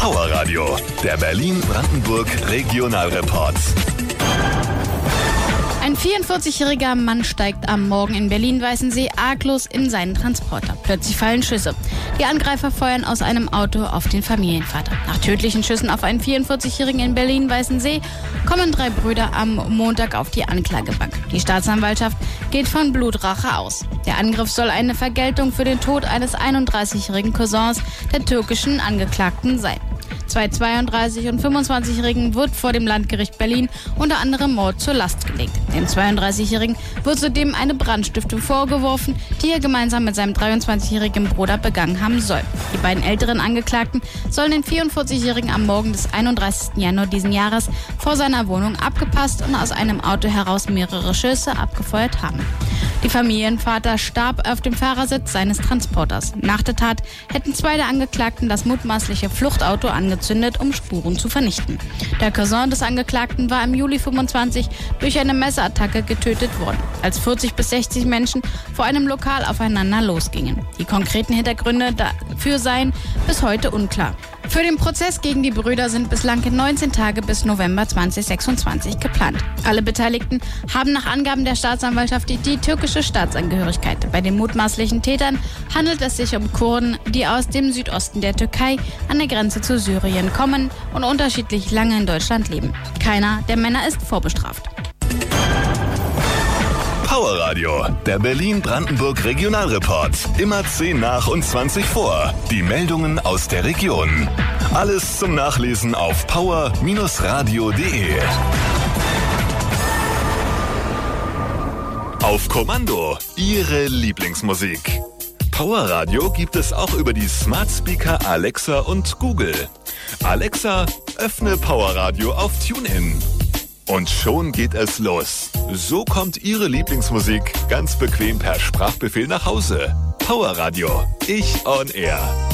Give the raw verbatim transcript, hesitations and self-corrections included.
Power Radio, der Berlin-Brandenburg Regionalreport. Ein vierundvierzigjähriger Mann steigt am Morgen in Berlin-Weißensee arglos in seinen Transporter. Plötzlich fallen Schüsse. Die Angreifer feuern aus einem Auto auf den Familienvater. Nach tödlichen Schüssen auf einen vierundvierzigjährigen in Berlin-Weißensee kommen drei Brüder am Montag auf die Anklagebank. Die Staatsanwaltschaft geht von Blutrache aus. Der Angriff soll eine Vergeltung für den Tod eines einunddreißigjährigen Cousins der türkischen Angeklagten sein. Zwei zweiunddreißig- und fünfundzwanzigjährigen wird vor dem Landgericht Berlin unter anderem Mord zur Last gelegt. Dem zweiunddreißigjährigen wird zudem eine Brandstiftung vorgeworfen, die er gemeinsam mit seinem dreiundzwanzigjährigen Bruder begangen haben soll. Die beiden älteren Angeklagten sollen den vierundvierzigjährigen am Morgen des einunddreißigsten Januar diesen Jahres vor seiner Wohnung abgepasst und aus einem Auto heraus mehrere Schüsse abgefeuert haben. Der Familienvater starb auf dem Fahrersitz seines Transporters. Nach der Tat hätten zwei der Angeklagten das mutmaßliche Fluchtauto angezündet, um Spuren zu vernichten. Der Cousin des Angeklagten war im Juli fünfundzwanzig durch eine Messerattacke getötet worden, als vierzig bis sechzig Menschen vor einem Lokal aufeinander losgingen. Die konkreten Hintergründe dafür seien bis heute unklar. Für den Prozess gegen die Brüder sind bislang neunzehn Tage bis November zweitausendsechsundzwanzig geplant. Alle Beteiligten haben nach Angaben der Staatsanwaltschaft die, die türkische Staatsangehörigkeit. Bei den mutmaßlichen Tätern handelt es sich um Kurden, die aus dem Südosten der Türkei an der Grenze zu Syrien kommen und unterschiedlich lange in Deutschland leben. Keiner der Männer ist vorbestraft. Power Radio, der Berlin-Brandenburg Regionalreport. Immer zehn nach und zwanzig vor. Die Meldungen aus der Region. Alles zum Nachlesen auf power radio punkt de. Auf Kommando, Ihre Lieblingsmusik. Power Radio gibt es auch über die Smart Speaker Alexa und Google. Alexa, öffne Power Radio auf TuneIn. Und schon geht es los. So kommt Ihre Lieblingsmusik ganz bequem per Sprachbefehl nach Hause. Power Radio, ich on air.